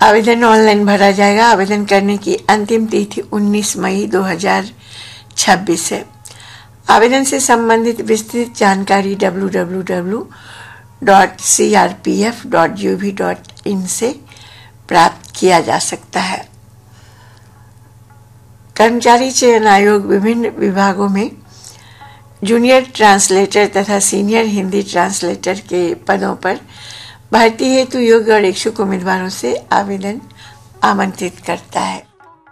आवेदन ऑनलाइन भरा जाएगा। आवेदन करने की अंतिम तिथि 19 मई 2026 है। आवेदन से संबंधित विस्तृत जानकारी www.crpf.gov.in से प्राप्त किया जा सकता है। कर्मचारी चयन आयोग विभिन्न विभागों में जूनियर ट्रांसलेटर तथा सीनियर हिंदी ट्रांसलेटर के पदों पर भर्ती हेतु योग्य और इच्छुक उम्मीदवारों से आवेदन आमंत्रित करता है।